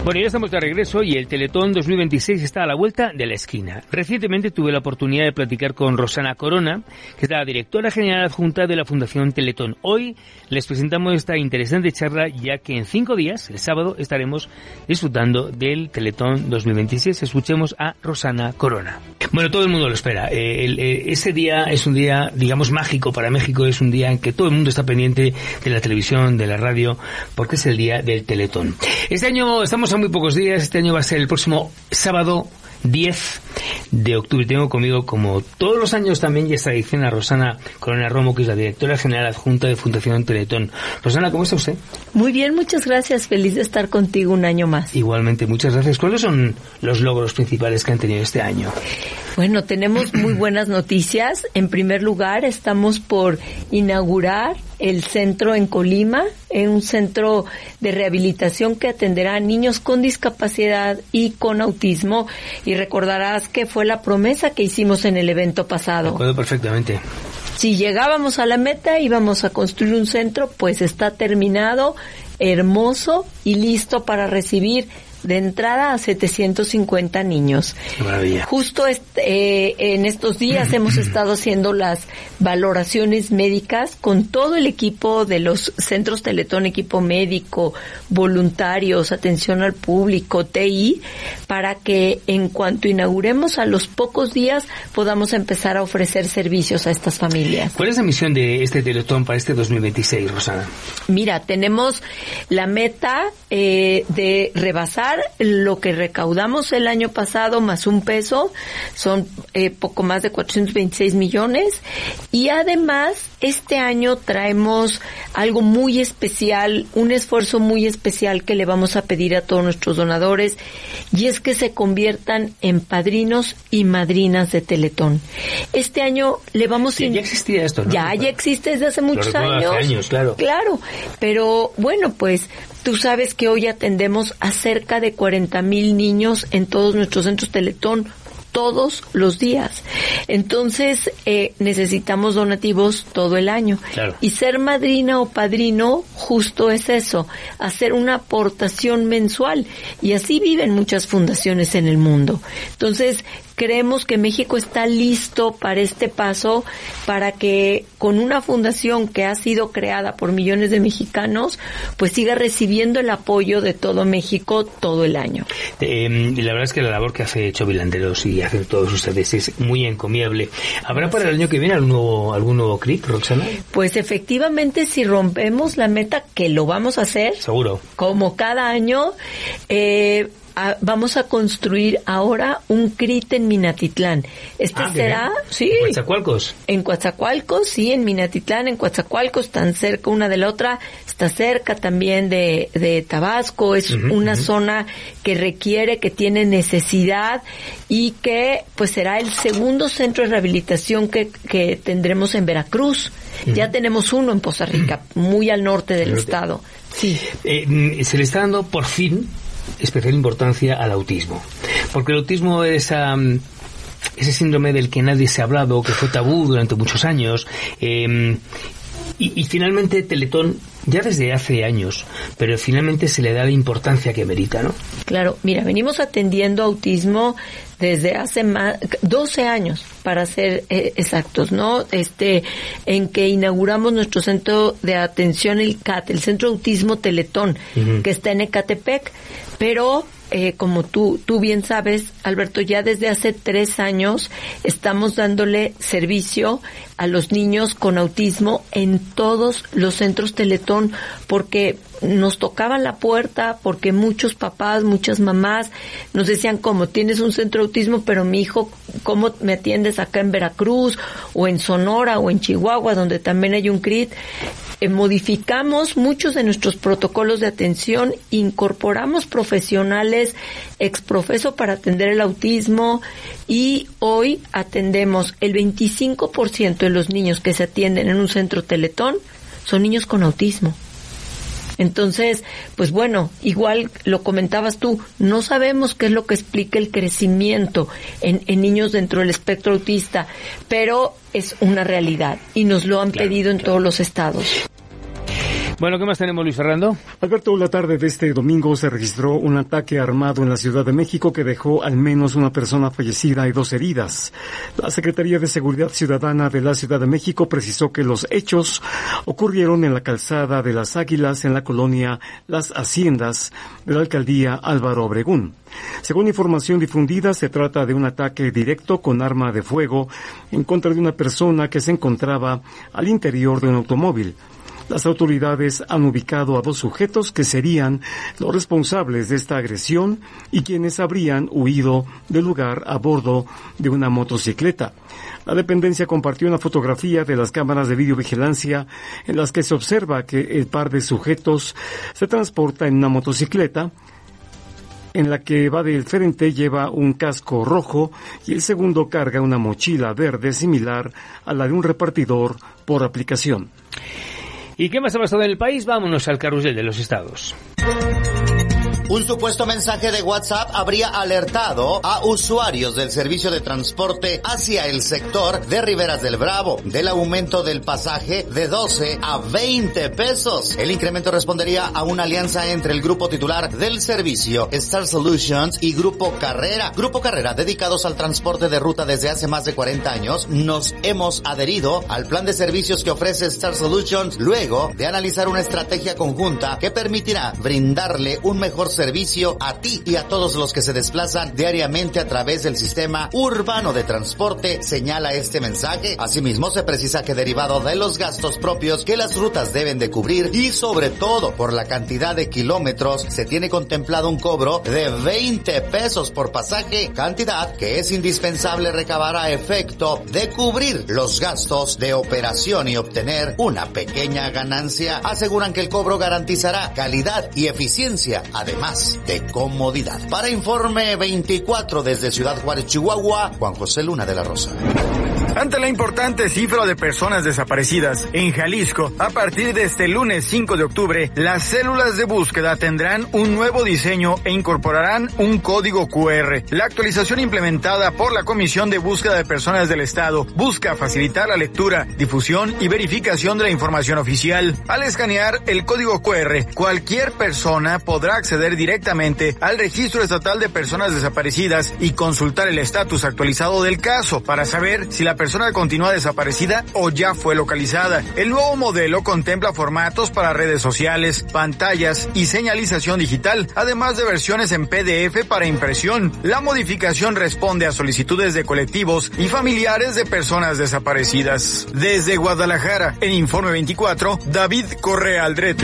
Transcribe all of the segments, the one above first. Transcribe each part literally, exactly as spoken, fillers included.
Bueno, ya estamos de regreso y el Teletón dos mil veintiséis está a la vuelta de la esquina. Recientemente tuve la oportunidad de platicar con Rosana Corona, que es la directora general adjunta de la Fundación Teletón. Hoy les presentamos esta interesante charla, ya que en cinco días, el sábado, estaremos disfrutando del Teletón dos mil veintiséis. Escuchemos a Rosana Corona. Bueno, todo el mundo lo espera. Eh, el, eh, ese día es un día, digamos, mágico para México. Es un día en que todo el mundo está pendiente de la televisión, de la radio, porque es el día del Teletón. Este año estamos a muy pocos días. Este año va a ser el próximo sábado diez de octubre. Tengo conmigo, como todos los años también, y esta edición, a Rosana Corona Romo, que es la directora general adjunta de Fundación Teletón. Rosana, ¿cómo está usted? Muy bien, muchas gracias. Feliz de estar contigo un año más. Igualmente, muchas gracias. ¿Cuáles son los logros principales que han tenido este año? Bueno, tenemos muy buenas noticias. En primer lugar, estamos por inaugurar el centro en Colima, en un centro de rehabilitación que atenderá a niños con discapacidad y con autismo. Y recordarás que fue la promesa que hicimos en el evento pasado. Me acuerdo perfectamente. Si llegábamos a la meta, íbamos a construir un centro, pues está terminado, hermoso y listo para recibir de entrada a setecientos cincuenta niños. Qué maravilla. Justo este, eh, en estos días hemos estado haciendo las valoraciones médicas con todo el equipo de los centros Teletón, equipo médico, voluntarios, atención al público, T I, para que en cuanto inauguremos a los pocos días podamos empezar a ofrecer servicios a estas familias. ¿Cuál es la misión de este Teletón para este dos mil veintiséis, Rosana? Mira, tenemos la meta eh, de rebasar lo que recaudamos el año pasado más un peso, son eh, poco más de cuatrocientos veintiséis millones, y además este año traemos algo muy especial, un esfuerzo muy especial que le vamos a pedir a todos nuestros donadores, y es que se conviertan en padrinos y madrinas de Teletón. Este año le vamos sí, a... Ya existía esto, ¿no? Ya, ya existe desde hace muchos años. Hace años, claro. Claro, pero bueno, pues tú sabes que hoy atendemos a cerca de cuarenta mil niños en todos nuestros centros Teletón todos los días. Entonces, eh, necesitamos donativos todo el año. Claro. Y ser madrina o padrino justo es eso, hacer una aportación mensual. Y así viven muchas fundaciones en el mundo. Entonces, creemos que México está listo para este paso, para que con una fundación que ha sido creada por millones de mexicanos, pues siga recibiendo el apoyo de todo México todo el año. Eh, la verdad es que la labor que hace Chovi Landeros y hacen todos ustedes es muy encomiable. ¿Habrá para el año que viene algún nuevo, algún nuevo C R I C, Roxana? Pues efectivamente, si rompemos la meta, que lo vamos a hacer. Seguro. Como cada año, eh, A, vamos a construir ahora un C R I T en Minatitlán. Este ah, será, sí. ¿En Coatzacoalcos? En Coatzacoalcos, sí, en Minatitlán, en Coatzacoalcos, están cerca una de la otra, está cerca también de, de Tabasco, es uh-huh, una uh-huh. zona que requiere, que tiene necesidad y que pues será el segundo centro de rehabilitación que, que tendremos en Veracruz. Uh-huh. Ya tenemos uno en Poza Rica, muy al norte del norte. estado. Sí. Eh, se le está dando por fin especial importancia al autismo, porque el autismo es um, ese síndrome del que nadie se ha hablado, que fue tabú durante muchos años, eh, y, y finalmente Teletón ya desde hace años, pero finalmente se le da la importancia que merita, ¿no? Claro, mira, venimos atendiendo autismo desde hace más, doce años, para ser eh, exactos, ¿no? Este, en que inauguramos nuestro centro de atención, el C A T, el Centro de Autismo Teletón, uh-huh. que está en Ecatepec, pero eh, como tú, tú bien sabes, Alberto, ya desde hace tres años estamos dándole servicio a los niños con autismo en todos los centros Teletón, porque nos tocaban la puerta, porque muchos papás, muchas mamás nos decían, ¿cómo? Tienes un centro de autismo, pero mi hijo, ¿cómo me atiendes acá en Veracruz, o en Sonora, o en Chihuahua, donde también hay un C R I T? Eh, modificamos muchos de nuestros protocolos de atención, incorporamos profesionales exprofeso para atender el autismo, y hoy atendemos el veinticinco por ciento de los niños que se atienden en un centro Teletón son niños con autismo. Entonces, pues bueno, igual lo comentabas tú, no sabemos qué es lo que explica el crecimiento en, en niños dentro del espectro autista, pero es una realidad y nos lo han claro, pedido en claro. todos los estados. Bueno, ¿qué más tenemos, Luis Fernando? Alberto, la tarde de este domingo se registró un ataque armado en la Ciudad de México que dejó al menos una persona fallecida y dos heridas. La Secretaría de Seguridad Ciudadana de la Ciudad de México precisó que los hechos ocurrieron en la calzada de las Águilas en la colonia Las Haciendas de la alcaldía Álvaro Obregón. Según información difundida, se trata de un ataque directo con arma de fuego en contra de una persona que se encontraba al interior de un automóvil. Las autoridades han ubicado a dos sujetos que serían los responsables de esta agresión y quienes habrían huido del lugar a bordo de una motocicleta. La dependencia compartió una fotografía de las cámaras de videovigilancia en las que se observa que el par de sujetos se transporta en una motocicleta en la que va del frente lleva un casco rojo y el segundo carga una mochila verde similar a la de un repartidor por aplicación. ¿Y qué más ha pasado en el país? Vámonos al carrusel de los estados. Un supuesto mensaje de WhatsApp habría alertado a usuarios del servicio de transporte hacia el sector de Riberas del Bravo del aumento del pasaje de doce a veinte pesos. El incremento respondería a una alianza entre el grupo titular del servicio, Star Solutions, y Grupo Carrera. Grupo Carrera, dedicados al transporte de ruta desde hace más de cuarenta años, nos hemos adherido al plan de servicios que ofrece Star Solutions luego de analizar una estrategia conjunta que permitirá brindarle un mejor servicio servicio a ti y a todos los que se desplazan diariamente a través del sistema urbano de transporte, señala este mensaje. Asimismo, se precisa que derivado de los gastos propios que las rutas deben de cubrir y sobre todo por la cantidad de kilómetros, se tiene contemplado un cobro de veinte pesos por pasaje, cantidad que es indispensable recabar a efecto de cubrir los gastos de operación y obtener una pequeña ganancia. Aseguran que el cobro garantizará calidad y eficiencia, además de comodidad. Para Informe veinticuatro desde Ciudad Juárez, Chihuahua, Juan José Luna de la Rosa. Ante la importante cifra de personas desaparecidas en Jalisco, a partir de este lunes cinco de octubre, las células de búsqueda tendrán un nuevo diseño e incorporarán un código cu erre. La actualización implementada por la Comisión de Búsqueda de Personas del Estado busca facilitar la lectura, difusión y verificación de la información oficial. Al escanear el código cu erre, cualquier persona podrá acceder directamente al Registro Estatal de Personas Desaparecidas y consultar el estatus actualizado del caso para saber si la persona continúa desaparecida o ya fue localizada. El nuevo modelo contempla formatos para redes sociales, pantallas y señalización digital, además de versiones en pe de efe para impresión. La modificación responde a solicitudes de colectivos y familiares de personas desaparecidas. Desde Guadalajara, en Informe veinticuatro, David Correa Aldrete.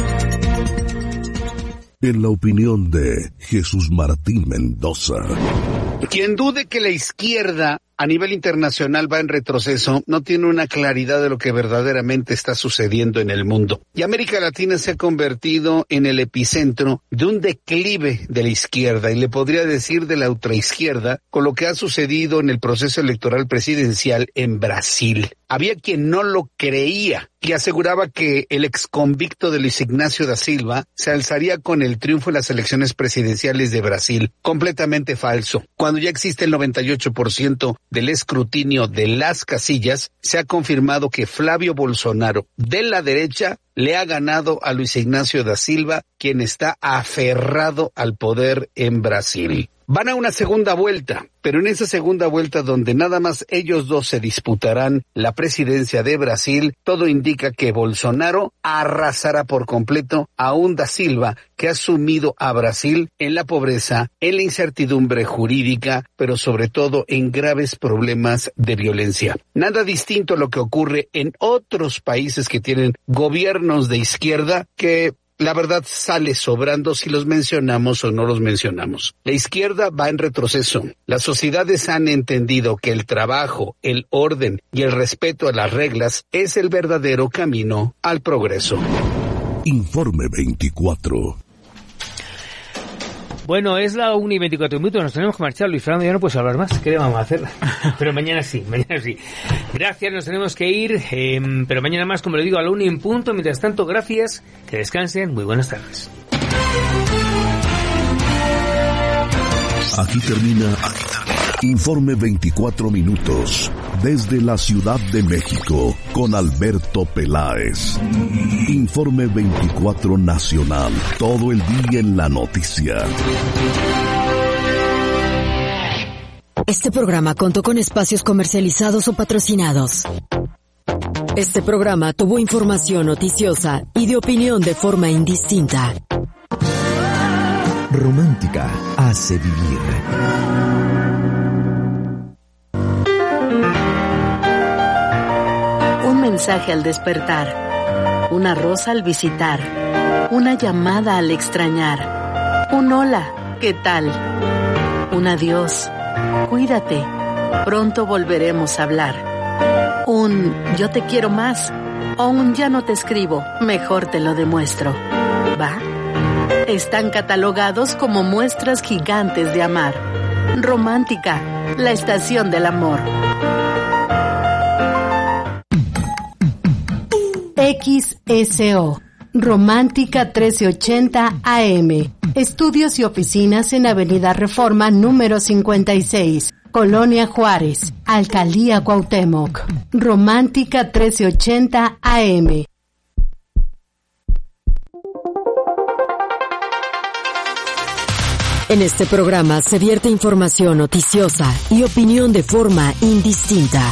En la opinión de Jesús Martín Mendoza. Quien dude que la izquierda a nivel internacional va en retroceso, no tiene una claridad de lo que verdaderamente está sucediendo en el mundo. Y América Latina se ha convertido en el epicentro de un declive de la izquierda, y le podría decir de la ultraizquierda, con lo que ha sucedido en el proceso electoral presidencial en Brasil. Había quien no lo creía y aseguraba que el exconvicto de Luis Ignacio da Silva se alzaría con el triunfo en las elecciones presidenciales de Brasil. Completamente falso. Cuando ya existe el noventa y ocho por ciento del escrutinio de las casillas, se ha confirmado que Flavio Bolsonaro, de la derecha, le ha ganado a Luis Ignacio da Silva, quien está aferrado al poder en Brasil. Van a una segunda vuelta, pero en esa segunda vuelta donde nada más ellos dos se disputarán la presidencia de Brasil, todo indica que Bolsonaro arrasará por completo a un da Silva que ha sumido a Brasil en la pobreza, en la incertidumbre jurídica, pero sobre todo en graves problemas de violencia. Nada distinto a lo que ocurre en otros países que tienen gobiernos de izquierda que la verdad sale sobrando si los mencionamos o no los mencionamos. La izquierda va en retroceso. Las sociedades han entendido que el trabajo, el orden y el respeto a las reglas es el verdadero camino al progreso. Informe veinticuatro. Bueno, es la una y veinticuatro minutos, nos tenemos que marchar, Luis Fernando, ya no puedes hablar más, ¿qué le vamos a hacer? Pero mañana sí, mañana sí. Gracias, nos tenemos que ir, eh, pero mañana más, como le digo, a la una en punto. Mientras tanto, gracias, que descansen, muy buenas tardes. Aquí termina, aquí termina. Informe veinticuatro minutos, Desde la Ciudad de México, con Alberto Peláez. Informe veinticuatro Nacional, todo el día en la noticia. Este programa contó con espacios comercializados o patrocinados. Este programa tuvo información noticiosa y de opinión de forma indistinta. Romántica hace vivir. Un mensaje al despertar, una rosa al visitar, una llamada al extrañar, un hola, ¿qué tal? Un adiós, cuídate, pronto volveremos a hablar. Un yo te quiero más o un ya no te escribo, mejor te lo demuestro. ¿Va? Están catalogados como muestras gigantes de amar. Romántica, la estación del amor. X S O, Romántica trece ochenta A M. Estudios y oficinas en Avenida Reforma número cincuenta y seis, Colonia Juárez, Alcaldía Cuauhtémoc. Romántica trece ochenta A M. En este programa se vierte información noticiosa y opinión de forma indistinta.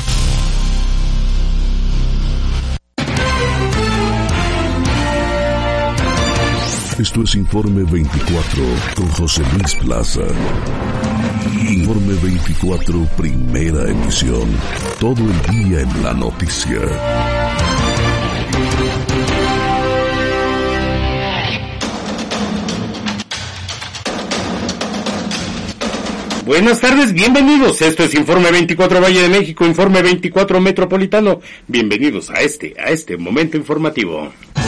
Esto es Informe veinticuatro con José Luis Plaza. Informe veinticuatro, primera emisión. Todo el día en la noticia. Buenas tardes, bienvenidos. Esto es Informe veinticuatro Valle de México, Informe veinticuatro Metropolitano. Bienvenidos a este, a este momento informativo.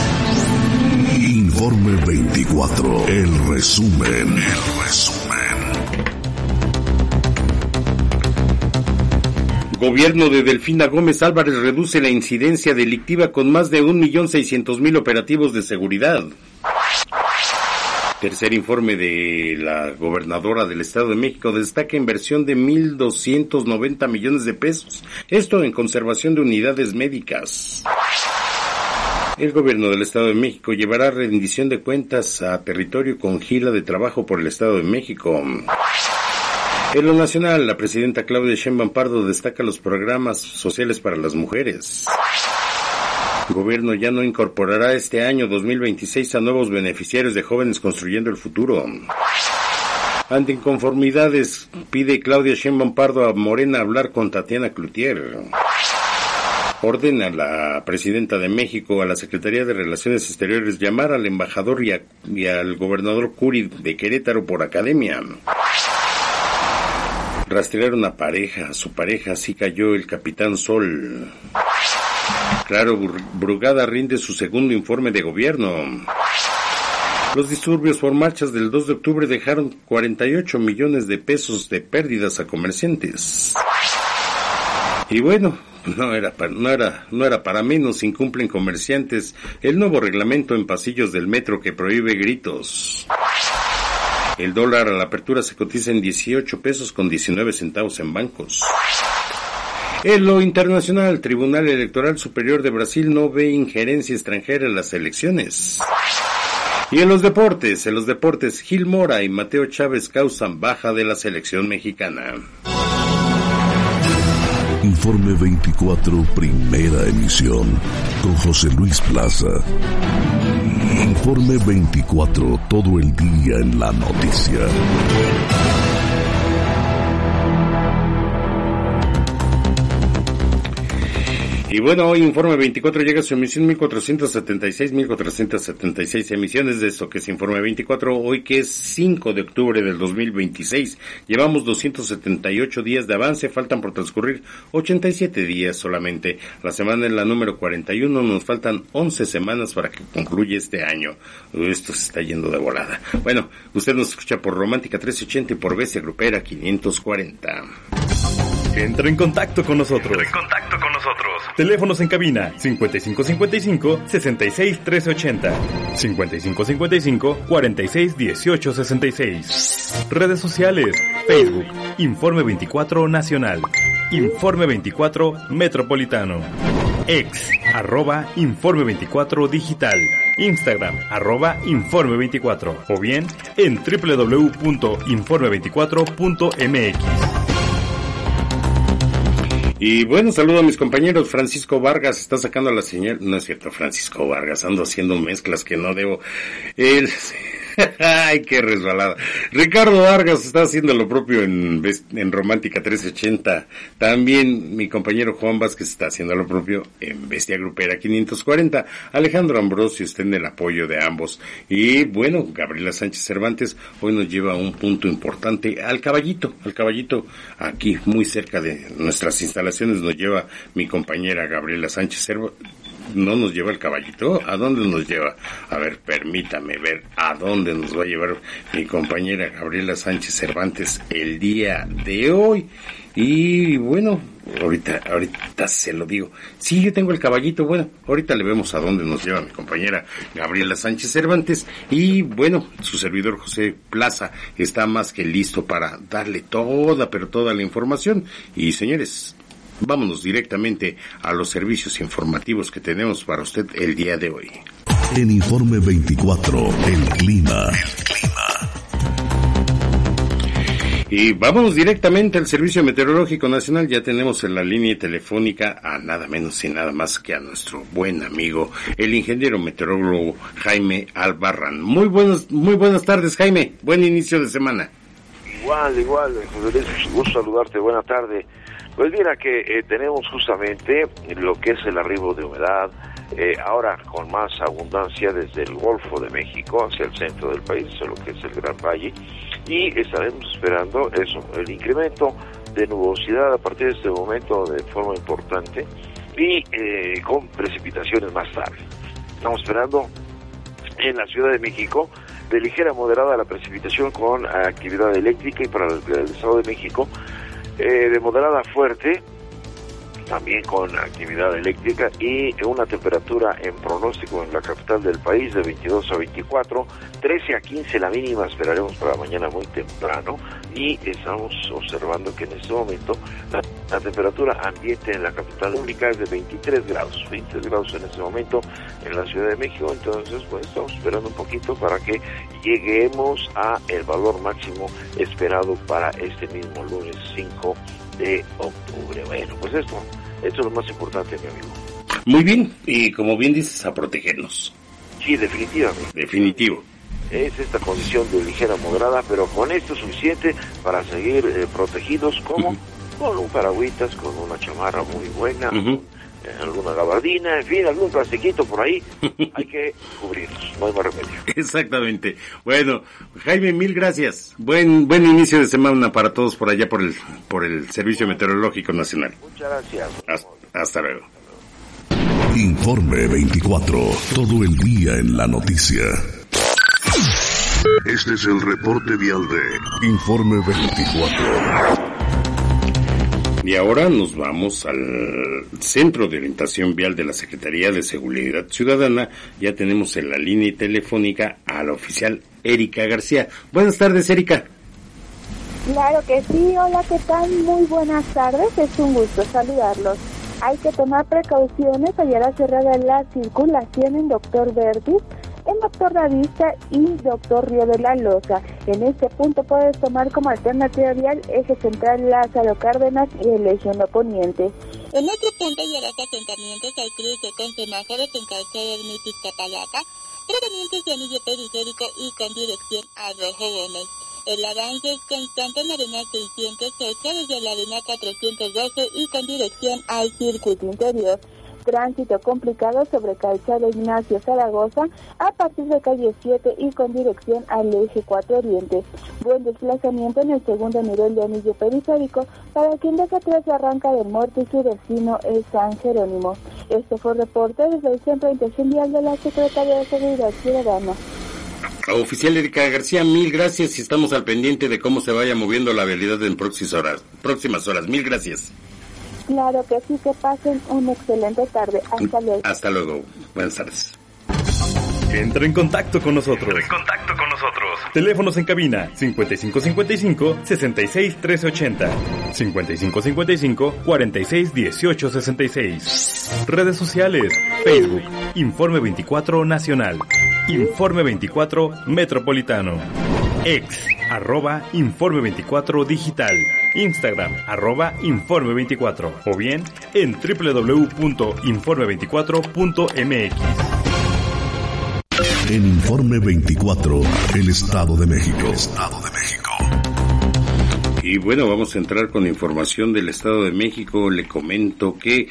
Informe veinticuatro, el resumen, el resumen. Gobierno de Delfina Gómez Álvarez reduce la incidencia delictiva con más de un millón seiscientos mil operativos de seguridad. Tercer informe de la gobernadora del Estado de México destaca inversión de mil doscientos noventa millones de pesos. Esto en conservación de unidades médicas. El gobierno del Estado de México llevará rendición de cuentas a territorio con gira de trabajo por el Estado de México. En lo nacional, la presidenta Claudia Sheinbaum Pardo destaca los programas sociales para las mujeres. El gobierno ya no incorporará este año dos mil veintiséis a nuevos beneficiarios de Jóvenes Construyendo el Futuro. Ante inconformidades, pide Claudia Sheinbaum Pardo a Morena hablar con Tatiana Cloutier. Ordena a la presidenta de México, a la Secretaría de Relaciones Exteriores, llamar al embajador y, a, y al gobernador Curi de Querétaro por academia. Rastrearon a pareja, a su pareja, así cayó el capitán Sol. Claro, Brugada rinde su segundo informe de gobierno. Los disturbios por marchas del dos de octubre dejaron cuarenta y ocho millones de pesos de pérdidas a comerciantes. Y bueno, no era, no era, no era para menos, incumplen comerciantes el nuevo reglamento en pasillos del metro que prohíbe gritos. El dólar a la apertura se cotiza en dieciocho pesos con diecinueve centavos en bancos. En lo internacional, el Tribunal Electoral Superior de Brasil no ve injerencia extranjera en las elecciones. Y en los deportes, en los deportes, Gil Mora y Mateo Chávez causan baja de la selección mexicana. Informe veinticuatro, primera emisión, con José Luis Plaza. Informe veinticuatro, todo el día en la noticia. Y bueno, hoy Informe veinticuatro llega a su emisión mil cuatrocientos setenta y seis, mil cuatrocientos setenta y seis emisiones de esto que es Informe veinticuatro, hoy que es cinco de octubre del dos mil veintiséis. Llevamos doscientos setenta y ocho días de avance, faltan por transcurrir ochenta y siete días solamente. La semana es la número cuarenta y uno, nos faltan once semanas para que concluya este año. Esto se está yendo de volada. Bueno, usted nos escucha por Romántica trescientos ochenta y por Bestia Grupera quinientos cuarenta. Entra en contacto con nosotros. Entra en contacto con nosotros. Teléfonos en cabina cincuenta y cinco cincuenta y cinco, sesenta y seis trece ochenta, cincuenta y cinco cincuenta y cinco, cuarenta y seis dieciocho sesenta y seis. Redes sociales, Facebook, Informe veinticuatro Nacional. Informe veinticuatro Metropolitano. Ex, arroba Informe veinticuatro Digital. Instagram, arroba Informe veinticuatro. O bien en doble u doble u doble u punto informe veinticuatro punto m x. Y bueno, saludo a mis compañeros. Francisco Vargas está sacando a la señal. No es cierto, Francisco Vargas. Ando haciendo mezclas que no debo. Él... Ay, qué resbalada. Ricardo Vargas está haciendo lo propio en, en Romántica trescientos ochenta. También mi compañero Juan Vázquez está haciendo lo propio en Bestia Grupera quinientos cuarenta. Alejandro Ambrosio está en el apoyo de ambos. Y bueno, Gabriela Sánchez Cervantes hoy nos lleva a un punto importante, al Caballito. Al Caballito, aquí muy cerca de nuestras instalaciones, nos lleva mi compañera Gabriela Sánchez Cervantes. ¿No nos lleva el Caballito? ¿A dónde nos lleva? A ver, permítame ver a dónde nos va a llevar mi compañera Gabriela Sánchez Cervantes el día de hoy. Y bueno, ahorita, ahorita se lo digo. Sí, yo tengo el Caballito. Bueno, ahorita le vemos a dónde nos lleva mi compañera Gabriela Sánchez Cervantes. Y bueno, su servidor José Plaza está más que listo para darle toda, pero toda la información. Y señores, vámonos directamente a los servicios informativos que tenemos para usted el día de hoy. En Informe veinticuatro, el clima. El clima. Y vámonos directamente al Servicio Meteorológico Nacional. Ya tenemos en la línea telefónica a nada menos y nada más que a nuestro buen amigo, el ingeniero meteorólogo Jaime Albarrán. Muy buenos, muy buenas tardes, Jaime. Buen inicio de semana. Igual, igual, José Luis, gusto saludarte. Buena tarde. Pues mira que eh, tenemos justamente lo que es el arribo de humedad, eh, ahora con más abundancia desde el Golfo de México hacia el centro del país, hacia lo que es el Gran Valle, y estaremos esperando eso, el incremento de nubosidad a partir de este momento de forma importante y eh, con precipitaciones más tarde. Estamos esperando en la Ciudad de México de ligera a moderada la precipitación con actividad eléctrica, y para el, el Estado de México Eh, de moderada a fuerte, también con actividad eléctrica, y una temperatura en pronóstico en la capital del país de veintidós a veinticuatro, trece a quince la mínima esperaremos para mañana muy temprano, y estamos observando que en este momento la, la temperatura ambiente en la capital única es de veintitrés grados, veintitrés grados en este momento en la Ciudad de México. Entonces pues estamos esperando un poquito para que lleguemos a el valor máximo esperado para este mismo lunes cinco de octubre. Bueno, pues esto, esto es lo más importante, mi amigo. Muy bien, y como bien dices, a protegernos. Sí, definitivamente. Definitivo. Es esta condición de ligera moderada, pero con esto es suficiente para seguir eh, protegidos, como uh-huh. con un paragüitas, con una chamarra muy buena, uh-huh. eh, alguna gabardina, en fin, algún plastiquito por ahí. Hay que cubrirnos, no hay más remedio. Exactamente. Bueno, Jaime, mil gracias. Buen buen inicio de semana para todos por allá por el por el Servicio Meteorológico Nacional. Muchas gracias. Hasta, hasta luego. Informe veinticuatro, todo el día en la noticia. Este es el reporte vial de Informe veinticuatro. Y ahora nos vamos al Centro de Orientación Vial de la Secretaría de Seguridad Ciudadana. Ya tenemos en la línea telefónica a la oficial Erika García. Buenas tardes, Erika. Claro que sí, hola, ¿qué tal? Muy buenas tardes, es un gusto saludarlos. Hay que tomar precauciones, hallará cerrada la circulación en Doctor Vertis, en Doctor Davista y Doctor Río de la Loza. En este punto puedes tomar como alternativa vial Eje Central Lázaro Cárdenas y el Eje No Poniente. En otro punto hallarás asentamientos al cruce con semáforos en calzada Ermitis Capalaca, provenientes de anillo periférico y con dirección a Rojo Gómez. El avance es constante en la avenida seiscientos ocho desde la avenida cuatrocientos doce y con dirección al circuito interior. Tránsito complicado sobre calzada Ignacio Zaragoza a partir de calle siete y con dirección al eje cuatro Oriente. Buen desplazamiento en el segundo nivel de anillo periférico para quien deja atrás Barranca del Muerto y su destino es San Jerónimo. Este fue el reporte desde el Centro de Orientación Vial de la Secretaría de Seguridad Ciudadana. Oficial Erika García, mil gracias y estamos al pendiente de cómo se vaya moviendo la vialidad en próximas horas. Próximas horas. Mil gracias. Claro que sí, que pasen una excelente tarde. Hasta luego. Hasta luego. Buenas tardes. Entra en contacto con nosotros. Entra en contacto con nosotros. Teléfonos en cabina cincuenta y cinco cincuenta y cinco, sesenta y seis, trece ochenta, cincuenta y cinco cincuenta y cinco, cuarenta y seis, dieciocho sesenta y seis. Redes sociales: Facebook, Informe veinticuatro Nacional, Informe veinticuatro Metropolitano, Ex, arroba Informe veinticuatro Digital, Instagram, arroba Informe veinticuatro, o bien en doble u doble u doble u punto informe veinticuatro punto m x. En Informe veinticuatro, el Estado de México. Estado de México. Y bueno, vamos a entrar con información del Estado de México. Le comento que,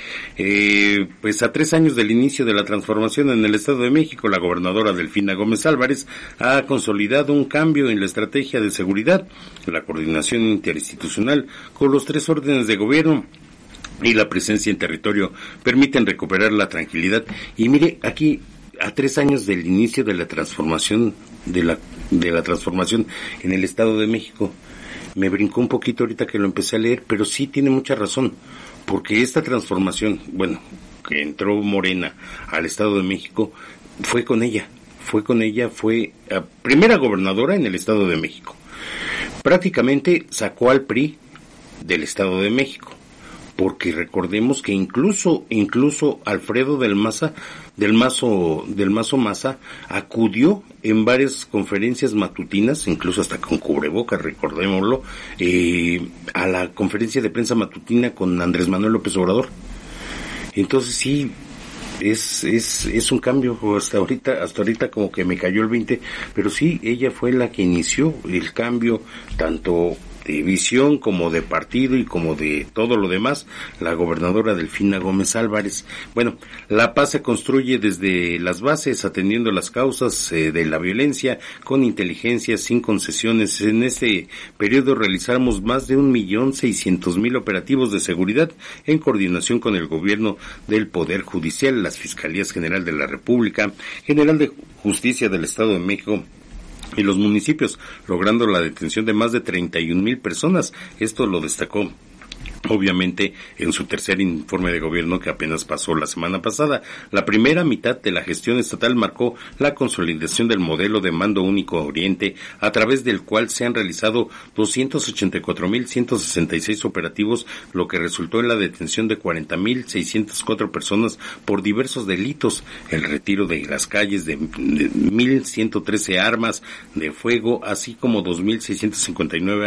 eh, pues a tres años del inicio de la transformación en el Estado de México, la gobernadora Delfina Gómez Álvarez ha consolidado un cambio en la estrategia de seguridad, la coordinación interinstitucional con los tres órdenes de gobierno y la presencia en territorio permiten recuperar la tranquilidad. Y mire, aquí, a tres años del inicio de la transformación, de la, de la transformación en el Estado de México, me brincó un poquito ahorita que lo empecé a leer, pero sí tiene mucha razón, porque esta transformación, bueno, que entró Morena al Estado de México, fue con ella, fue con ella, fue la primera gobernadora en el Estado de México. Prácticamente sacó al P R I del Estado de México, porque recordemos que incluso, incluso Alfredo del Maza, del Mazo, del Mazo Maza, acudió en varias conferencias matutinas, incluso hasta con cubrebocas, recordémoslo, eh, a la conferencia de prensa matutina con Andrés Manuel López Obrador. Entonces sí, es, es, es un cambio, hasta ahorita, hasta ahorita como que me cayó el veinte, pero sí, ella fue la que inició el cambio, tanto de visión como de partido y como de todo lo demás, la gobernadora Delfina Gómez Álvarez. Bueno, la paz se construye desde las bases, atendiendo las causas eh, de la violencia, con inteligencia, sin concesiones. En este periodo realizamos más de un millón seiscientos mil operativos de seguridad en coordinación con el gobierno del Poder Judicial, las Fiscalías General de la República, General de Justicia del Estado de México y los municipios, logrando la detención de más de treinta y un mil personas. Esto lo destacó obviamente en su tercer informe de gobierno que apenas pasó la semana pasada. La primera mitad de la gestión estatal marcó la consolidación del modelo de mando único Oriente, a través del cual se han realizado doscientos ochenta y cuatro mil ciento sesenta y seis operativos, lo que resultó en la detención de cuarenta mil seiscientas cuatro personas por diversos delitos, el retiro de las calles de, de mil ciento trece armas de fuego, así como dos mil seiscientos cincuenta y nueve